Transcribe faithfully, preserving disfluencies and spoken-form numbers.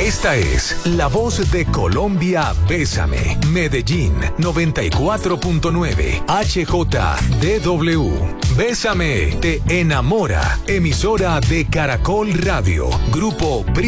Esta es la voz de Colombia. Bésame. Medellín noventa y cuatro punto nueve H J D W. Bésame te enamora. Emisora de Caracol Radio. Grupo Pri